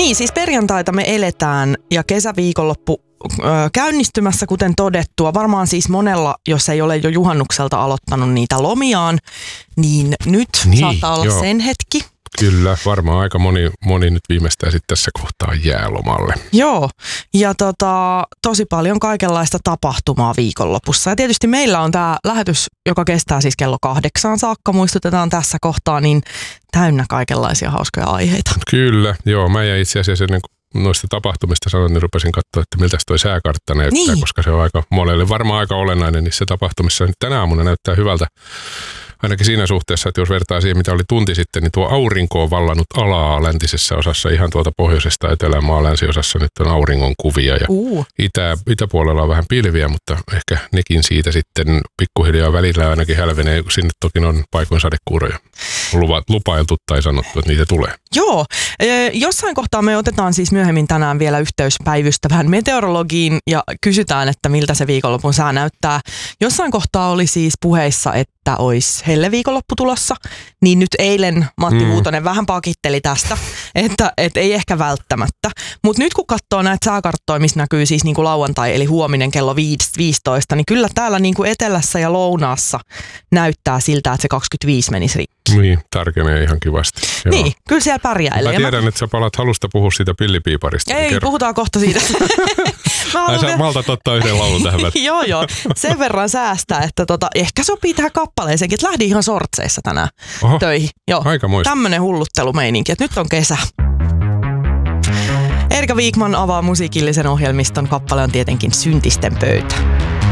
Niin, siis perjantaita me eletään ja kesäviikonloppu käynnistymässä, kuten todettua. Varmaan siis monella, jos ei ole jo juhannukselta aloittanut niitä lomiaan, niin nyt saattaa olla sen hetki. Kyllä, varmaan aika moni nyt viimeistään sitten tässä kohtaa jäälomalle. Joo, ja tosi paljon kaikenlaista tapahtumaa viikonlopussa. Ja tietysti meillä on tämä lähetys, joka kestää siis kello 8 saakka, muistutetaan tässä kohtaa, niin täynnä kaikenlaisia hauskoja aiheita. Kyllä, joo, mä jäin itse asiassa ennen kuin noista tapahtumista sanoin, niin rupesin katsoa, että miltä toi sääkartta näyttää, koska se on aika monelle varmaan aika olennainen niissä tapahtumissa. Nyt tänä aamuna näyttää hyvältä. Ainakin siinä suhteessa, että jos vertaa siihen, mitä oli tunti sitten, niin tuo aurinko on vallannut alaa läntisessä osassa, ihan tuolta pohjoisesta etelämaa länsiosassa nyt on auringon kuvia. Ja itäpuolella on vähän pilviä, mutta ehkä nekin siitä sitten pikkuhiljaa välillä ainakin hälvenee. Sinne toki on paikoin sadekuuroja lupailtu tai sanottu, että niitä tulee. Joo, jossain kohtaa me otetaan siis myöhemmin tänään vielä yhteys päivystävään meteorologiin ja kysytään, että miltä se viikonlopun sää näyttää. Jossain kohtaa oli siis puheissa, että olisi helleviikonloppu tulossa, niin nyt eilen Matti Huutonen vähän pakitteli tästä, että ei ehkä välttämättä. Mutta nyt kun katsoo näitä sääkarttoja, missä näkyy siis niin kuin lauantai eli huominen kello 15, niin kyllä täällä niin kuin etelässä ja lounaassa näyttää siltä, että se 25 menisi rikki. Niin, tarkenee ihan kivasti. Joo. Niin, kyllä siellä pärjäilee. Mä tiedän, että sä palat halusta puhua siitä pillipiiparista. Ei, puhutaan kohta siitä. Sä maltat ottaa yhden laulun tähän väliin. Joo, sen verran säästää, että ehkä sopii tähän kappaleeseenkin, että lähdin ihan sortseissa tänään töihin. Joo, tämmönen hulluttelumeininki, että nyt on kesä. Erika Wikman avaa musiikillisen ohjelmiston. Kappale on tietenkin Syntisten pöytä.